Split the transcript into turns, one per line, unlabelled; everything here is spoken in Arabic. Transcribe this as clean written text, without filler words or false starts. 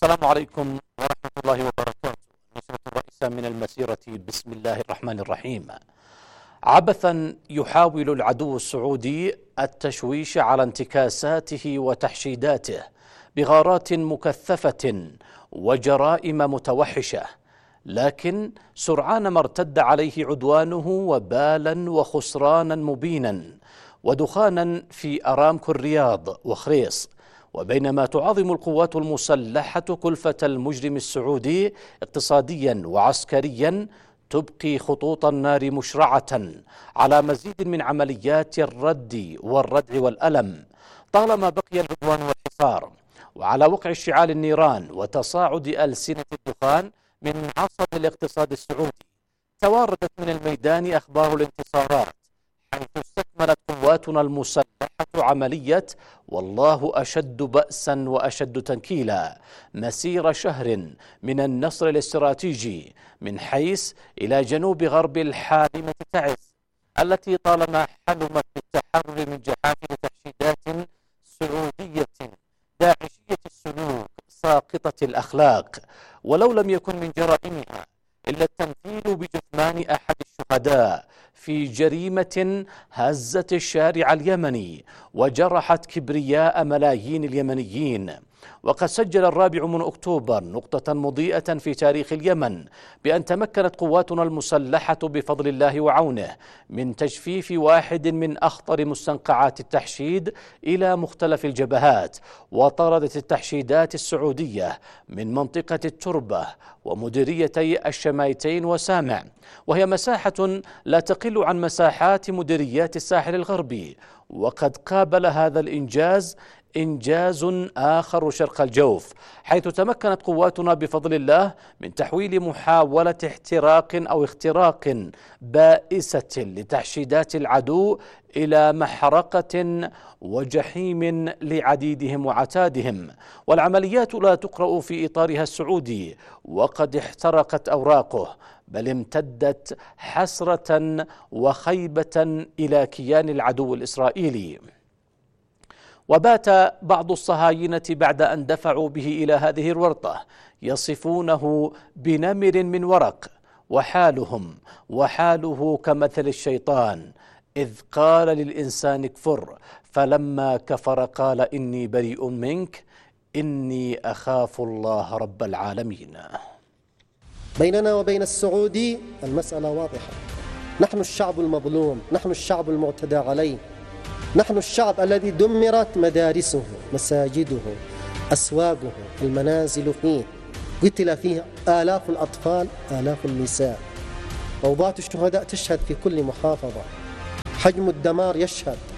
السلام عليكم ورحمة الله وبركاته. النشرة الرئيسة من المسيرة. بسم الله الرحمن الرحيم. عبثا يحاول العدو السعودي التشويش على انتكاساته وتحشيداته بغارات مكثفة وجرائم متوحشة، لكن سرعان ما ارتد عليه عدوانه وبالا وخسرانا مبينا ودخانا في أرامكو الرياض وخريص. وبينما تعظم القوات المسلحة كلفة المجرم السعودي اقتصاديا وعسكريا، تبقي خطوط النار مشرعة على مزيد من عمليات الرد والردع والألم طالما بقي العدوان والحصار، وعلى وقع اشتعال النيران وتصاعد ألسنة الدخان من عصب الاقتصاد السعودي. تواردت من الميدان أخبار الانتصارات، حيث استكملت قواتنا المسلحة عملية والله أشد بأسا وأشد تنكيلا مسير شهر من النصر الاستراتيجي من حيث إلى جنوب غرب الحالمة تعز، التي طالما حلمت بالتحرر من جحافل تحشيدات سعودية داعشية السلوك ساقطة الأخلاق، ولو لم يكن من جرائمها إلا التمثيل بجثمان أحد الشهداء في جريمة هزت الشارع اليمني وجرحت كبرياء ملايين اليمنيين. وقد سجل 4 أكتوبر نقطة مضيئة في تاريخ اليمن بأن تمكنت قواتنا المسلحة بفضل الله وعونه من تجفيف واحد من أخطر مستنقعات التحشيد إلى مختلف الجبهات، وطردت التحشيدات السعودية من منطقة التربة ومديريتي الشمايتين وسامع، وهي مساحة لا تقل عن مساحات مديريات الساحل الغربي. وقد قابل هذا الإنجاز إنجاز آخر شرق الجوف، حيث تمكنت قواتنا بفضل الله من تحويل محاولة اختراق بائسة لتحشيدات العدو إلى محرقة وجحيم لعديدهم وعتادهم. والعمليات لا تقرأ في إطارها السعودي وقد احترقت أوراقه، بل امتدت حسرة وخيبة إلى كيان العدو الإسرائيلي. وبات بعض الصهاينة بعد أن دفعوا به إلى هذه الورطة يصفونه بنمر من ورق، وحاله كمثل الشيطان إذ قال للإنسان اكفر، فلما كفر قال إني بريء منك إني أخاف الله رب العالمين.
بيننا وبين السعودي المسألة واضحة، نحن الشعب المظلوم، نحن الشعب المعتدى عليه، نحن الشعب الذي دمرت مدارسه، مساجده، أسواقه، المنازل فيه، قتل فيه آلاف الأطفال، آلاف النساء. روضات الشهداء تشهد في كل محافظة، حجم الدمار يشهد.